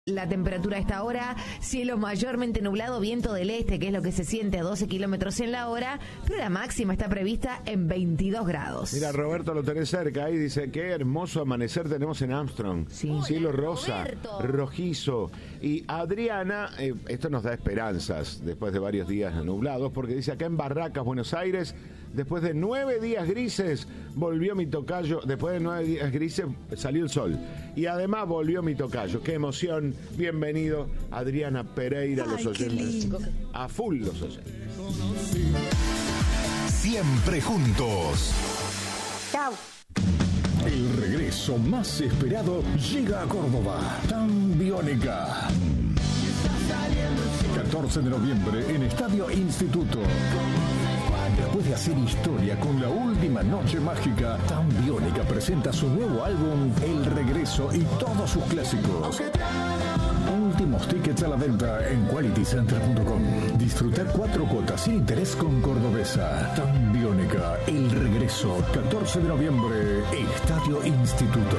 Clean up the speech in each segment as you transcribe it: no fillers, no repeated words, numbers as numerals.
La temperatura a esta hora, cielo mayormente nublado, viento del este, que es lo que se siente a 12 kilómetros en la hora, pero la máxima está prevista en 22 grados. Mira, Roberto lo tenés cerca ahí, dice, qué hermoso amanecer tenemos en Armstrong. Sí. Cielo rosa, Roberto. Rojizo. Y Adriana, esto nos da esperanzas después de varios días nublados, porque dice, acá en Barracas, Buenos Aires, después de 9 días grises, volvió mi tocayo, después de 9 días grises salió el sol. Y además volvió mi tocayo, qué emoción. Bienvenido, Adriana Pereira, los oyentes. A full los oyentes. Siempre juntos. Chau. El regreso más esperado llega a Córdoba. Tan Biónica. 14 de noviembre en Estadio Instituto. Después de hacer historia con la última noche mágica, Tan Biónica presenta su nuevo álbum El Regreso y todos sus clásicos. Últimos tickets a la venta en qualitycenter.com. Disfrutar 4 cuotas sin interés con Cordobesa. Tan Biónica, El Regreso, 14 de noviembre, Estadio Instituto.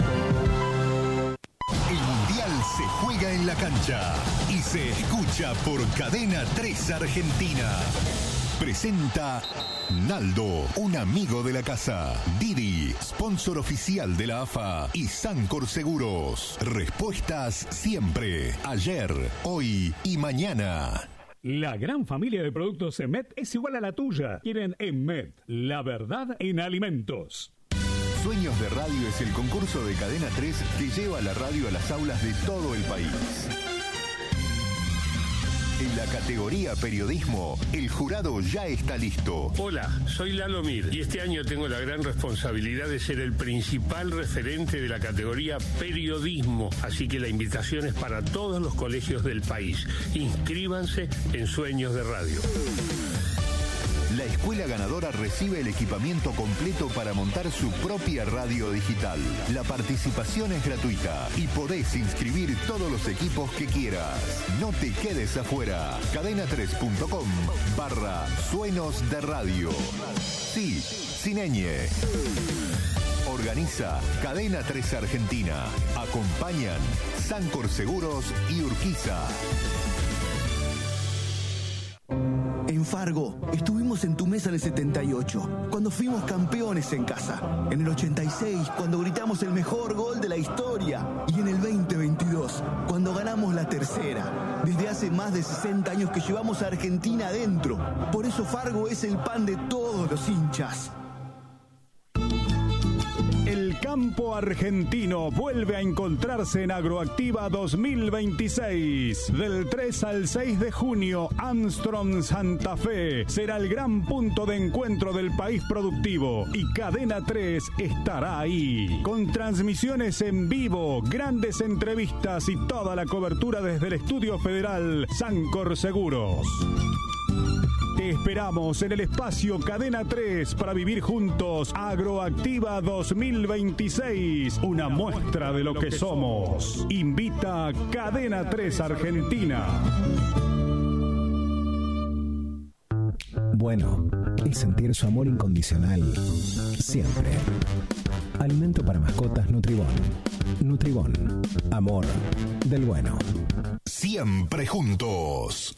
El Mundial se juega en la cancha y se escucha por Cadena 3 Argentina. Presenta Naldo, un amigo de la casa. Didi, sponsor oficial de la AFA. Y Sancor Seguros. Respuestas siempre. Ayer, hoy y mañana. La gran familia de productos EMET es igual a la tuya. Quieren EMET, la verdad en alimentos. Sueños de Radio es el concurso de Cadena 3 que lleva la radio a las aulas de todo el país. En la categoría periodismo, el jurado ya está listo. Hola, soy Lalo Mir y este año tengo la gran responsabilidad de ser el principal referente de la categoría periodismo, así que la invitación es para todos los colegios del país. Inscríbanse en Sueños de Radio. La escuela ganadora recibe el equipamiento completo para montar su propia radio digital. La participación es gratuita y podés inscribir todos los equipos que quieras. No te quedes afuera. cadena3.com/suenos de radio. Sí, sin ñ. Organiza Cadena 3 Argentina. Acompañan Sancor Seguros y Urquiza. En Fargo, estuvimos en tu mesa en el 78, cuando fuimos campeones en casa. En el 86, cuando gritamos el mejor gol de la historia. Y en el 2022, cuando ganamos la tercera. Desde hace más de 60 años que llevamos a Argentina adentro. Por eso Fargo es el pan de todos los hinchas. El campo argentino vuelve a encontrarse en Agroactiva 2026. Del 3 al 6 de junio, Armstrong Santa Fe será el gran punto de encuentro del país productivo y Cadena 3 estará ahí. Con transmisiones en vivo, grandes entrevistas y toda la cobertura desde el Estudio Federal Sancor Seguros. Te esperamos en el espacio Cadena 3 para vivir juntos Agroactiva 2026, una muestra de lo que somos. Invita Cadena 3 Argentina. Bueno, es sentir su amor incondicional siempre. Alimento para mascotas Nutribón. Nutribón, amor del bueno. Siempre juntos.